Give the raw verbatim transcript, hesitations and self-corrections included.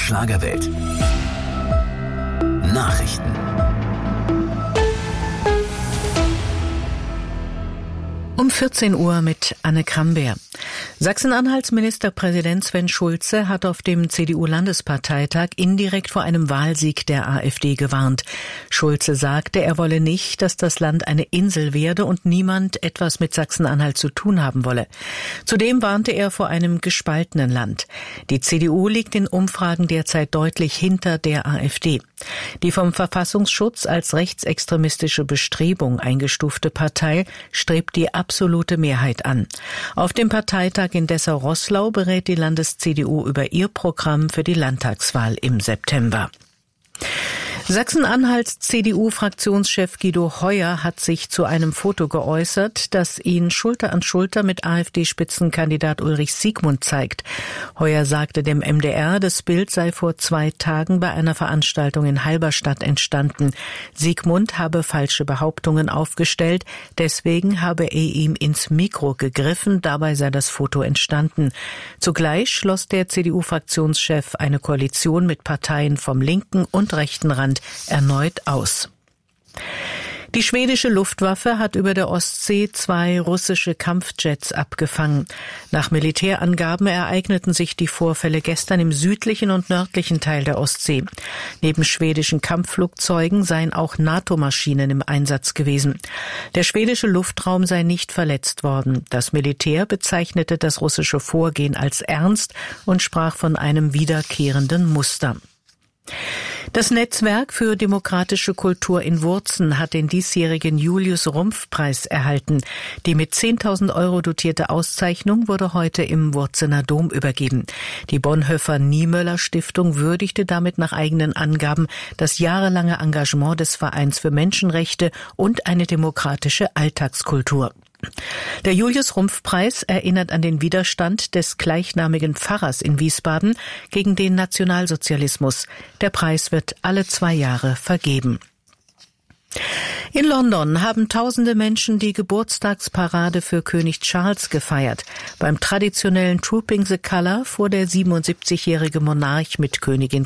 Schlagerwelt. Nachrichten. Um vierzehn Uhr mit Anne Krambeer. Sachsen-Anhalts Ministerpräsident Sven Schulze hat auf dem C D U-Landesparteitag indirekt vor einem Wahlsieg der AfD gewarnt. Schulze sagte, er wolle nicht, dass das Land eine Insel werde und niemand etwas mit Sachsen-Anhalt zu tun haben wolle. Zudem warnte er vor einem gespaltenen Land. Die C D U liegt in Umfragen derzeit deutlich hinter der AfD. Die vom Verfassungsschutz als rechtsextremistische Bestrebung eingestufte Partei strebt die absolute Mehrheit an. Auf dem Parteitag in Dessau-Roßlau berät die Landes-C D U über ihr Programm für die Landtagswahl im September. Sachsen-Anhalts C D U-Fraktionschef Guido Heuer hat sich zu einem Foto geäußert, das ihn Schulter an Schulter mit AfD-Spitzenkandidat Ulrich Siegmund zeigt. Heuer sagte dem M D R, das Bild sei vor zwei Tagen bei einer Veranstaltung in Halberstadt entstanden. Siegmund habe falsche Behauptungen aufgestellt, deswegen habe er ihm ins Mikro gegriffen, dabei sei das Foto entstanden. Zugleich schloss der C D U-Fraktionschef eine Koalition mit Parteien vom linken und rechten Rand erneut aus. Die schwedische Luftwaffe hat über der Ostsee zwei russische Kampfjets abgefangen. Nach Militärangaben ereigneten sich die Vorfälle gestern im südlichen und nördlichen Teil der Ostsee. Neben schwedischen Kampfflugzeugen seien auch NATO-Maschinen im Einsatz gewesen. Der schwedische Luftraum sei nicht verletzt worden. Das Militär bezeichnete das russische Vorgehen als ernst und sprach von einem wiederkehrenden Muster. Das Netzwerk für demokratische Kultur in Wurzen hat den diesjährigen Julius-Rumpf-Preis erhalten. Die mit zehntausend Euro dotierte Auszeichnung wurde heute im Wurzener Dom übergeben. Die Bonhoeffer-Niemöller-Stiftung würdigte damit nach eigenen Angaben das jahrelange Engagement des Vereins für Menschenrechte und eine demokratische Alltagskultur. Der Julius-Rumpf-Preis erinnert an den Widerstand des gleichnamigen Pfarrers in Wiesbaden gegen den Nationalsozialismus. Der Preis wird alle zwei Jahre vergeben. In London haben tausende Menschen die Geburtstagsparade für König Charles gefeiert. Beim traditionellen Trooping the Colour fuhr der siebenundsiebzigjährige Monarch mit Königin